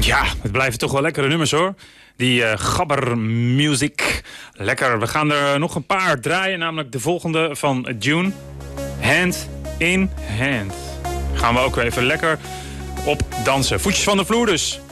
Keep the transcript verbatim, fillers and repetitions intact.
Ja, het blijven toch wel lekkere nummers hoor. Die uh, gabber music. Lekker, we gaan er nog een paar draaien. Namelijk de volgende van June. Hand in Hand. Gaan we ook weer even lekker op dansen. Voetjes van de vloer dus.